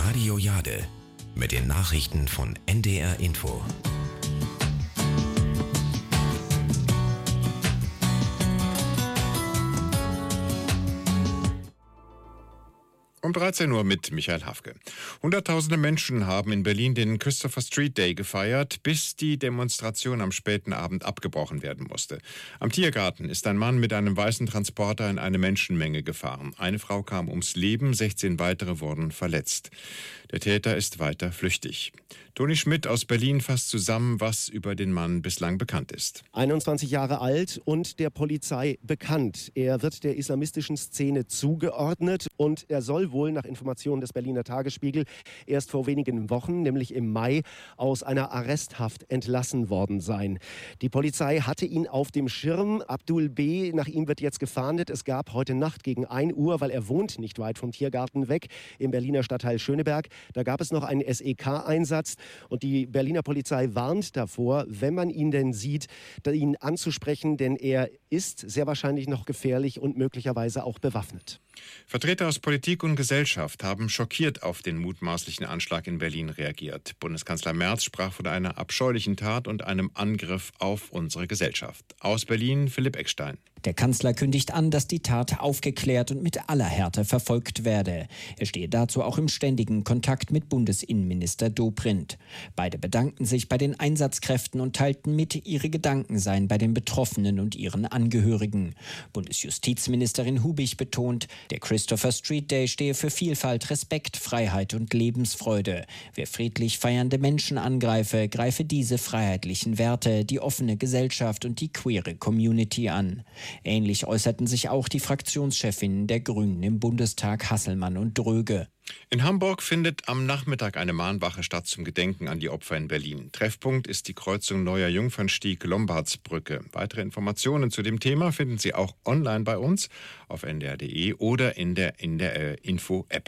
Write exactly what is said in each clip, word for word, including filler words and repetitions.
Radio Jade mit den Nachrichten von N D R Info. Um dreizehn Uhr mit Michael Hafke. Hunderttausende Menschen haben in Berlin den Christopher Street Day gefeiert, bis die Demonstration am späten Abend abgebrochen werden musste. Am Tiergarten ist ein Mann mit einem weißen Transporter in eine Menschenmenge gefahren. Eine Frau kam ums Leben, sechzehn weitere wurden verletzt. Der Täter ist weiter flüchtig. Toni Schmidt aus Berlin fasst zusammen, was über den Mann bislang bekannt ist. einundzwanzig Jahre alt und der Polizei bekannt. Er wird der islamistischen Szene zugeordnet und er soll wohl nach Informationen des Berliner Tagesspiegel erst vor wenigen Wochen, nämlich im Mai, aus einer Arresthaft entlassen worden sein. Die Polizei hatte ihn auf dem Schirm. Abdul B., nach ihm wird jetzt gefahndet. Es gab heute Nacht gegen ein Uhr, weil er wohnt nicht weit vom Tiergarten weg, im Berliner Stadtteil Schöneberg. Da gab es noch einen S E K-Einsatz und die Berliner Polizei warnt davor, wenn man ihn denn sieht, ihn anzusprechen, denn er ist sehr wahrscheinlich noch gefährlich und möglicherweise auch bewaffnet. Vertreter aus Politik und Gesellschaft haben schockiert auf den mutmaßlichen Anschlag in Berlin reagiert. Bundeskanzler Merz sprach von einer abscheulichen Tat und einem Angriff auf unsere Gesellschaft. Aus Berlin Philipp Eckstein. Der Kanzler kündigt an, dass die Tat aufgeklärt und mit aller Härte verfolgt werde. Er stehe dazu auch im ständigen Kontakt mit Bundesinnenminister Dobrindt. Beide bedankten sich bei den Einsatzkräften und teilten mit, ihre Gedanken seien bei den Betroffenen und ihren Angehörigen. Bundesjustizministerin Hubig betont, der Christopher Street Day stehe für Vielfalt, Respekt, Freiheit und Lebensfreude. Wer friedlich feiernde Menschen angreife, greife diese freiheitlichen Werte, die offene Gesellschaft und die queere Community an. Ähnlich äußerten sich auch die Fraktionschefinnen der Grünen im Bundestag, Hasselmann und Dröge. In Hamburg findet am Nachmittag eine Mahnwache statt zum Gedenken an die Opfer in Berlin. Treffpunkt ist die Kreuzung Neuer Jungfernstieg-Lombardsbrücke. Weitere Informationen zu dem Thema finden Sie auch online bei uns auf n d r punkt d e oder in der N D R Info-App.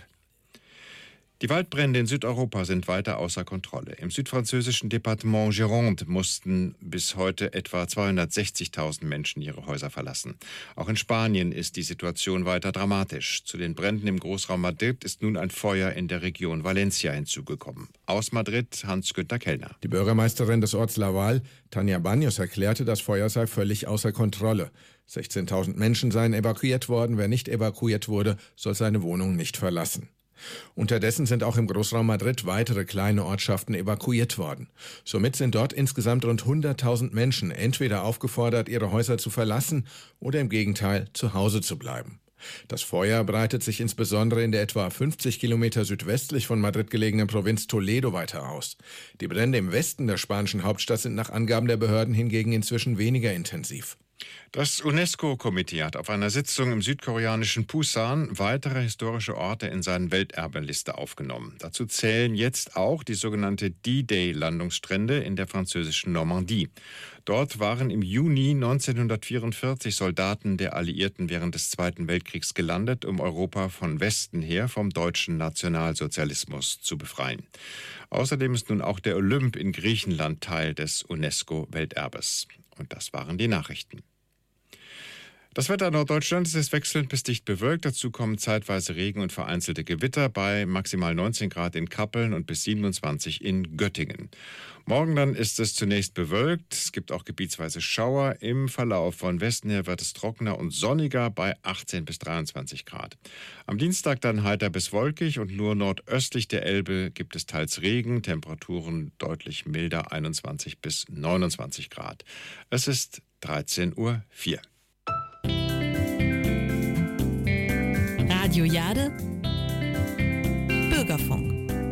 Die Waldbrände in Südeuropa sind weiter außer Kontrolle. Im südfranzösischen Departement Gironde mussten bis heute etwa zweihundertsechzigtausend Menschen ihre Häuser verlassen. Auch in Spanien ist die Situation weiter dramatisch. Zu den Bränden im Großraum Madrid ist nun ein Feuer in der Region Valencia hinzugekommen. Aus Madrid Hans-Günther Kellner. Die Bürgermeisterin des Orts Laval, Tania Baños, erklärte, das Feuer sei völlig außer Kontrolle. sechzehntausend Menschen seien evakuiert worden. Wer nicht evakuiert wurde, soll seine Wohnung nicht verlassen. Unterdessen sind auch im Großraum Madrid weitere kleine Ortschaften evakuiert worden. Somit sind dort insgesamt rund hunderttausend Menschen entweder aufgefordert, ihre Häuser zu verlassen oder im Gegenteil zu Hause zu bleiben. Das Feuer breitet sich insbesondere in der etwa fünfzig Kilometer südwestlich von Madrid gelegenen Provinz Toledo weiter aus. Die Brände im Westen der spanischen Hauptstadt sind nach Angaben der Behörden hingegen inzwischen weniger intensiv. Das UNESCO-Komitee hat auf einer Sitzung im südkoreanischen Busan weitere historische Orte in seine Welterbenliste aufgenommen. Dazu zählen jetzt auch die sogenannte D-Day-Landungsstrände in der französischen Normandie. Dort waren im Juni neunzehnhundertvierundvierzig Soldaten der Alliierten während des Zweiten Weltkriegs gelandet, um Europa von Westen her vom deutschen Nationalsozialismus zu befreien. Außerdem ist nun auch der Olymp in Griechenland Teil des UNESCO-Welterbes. Und das waren die Nachrichten. Das Wetter in Norddeutschland ist wechselnd bis dicht bewölkt. Dazu kommen zeitweise Regen und vereinzelte Gewitter bei maximal neunzehn Grad in Kappeln und bis siebenundzwanzig in Göttingen. Morgen dann ist es zunächst bewölkt. Es gibt auch gebietsweise Schauer. Im Verlauf von Westen her wird es trockener und sonniger bei achtzehn bis dreiundzwanzig Grad. Am Dienstag dann heiter bis wolkig und nur nordöstlich der Elbe gibt es teils Regen. Temperaturen deutlich milder, einundzwanzig bis neunundzwanzig Grad. Es ist dreizehn Uhr vier. Radio Jade, Bürgerfunk.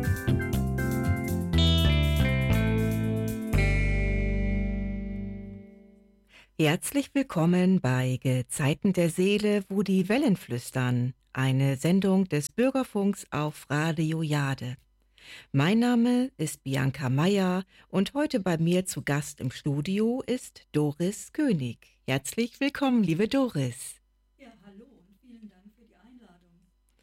Herzlich willkommen bei Gezeiten der Seele, wo die Wellen flüstern, eine Sendung des Bürgerfunks auf Radio Jade. Mein Name ist Bianca Meyer und heute bei mir zu Gast im Studio ist Doris König. Herzlich willkommen, liebe Doris. Ja, hallo und vielen Dank für die Einladung.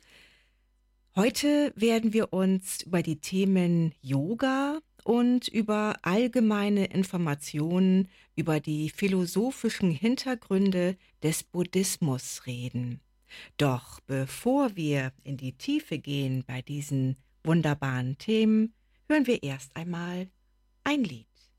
Heute werden wir uns über die Themen Yoga und über allgemeine Informationen über die philosophischen Hintergründe des Buddhismus reden. Doch bevor wir in die Tiefe gehen bei diesen wunderbaren Themen hören wir erst einmal ein Lied.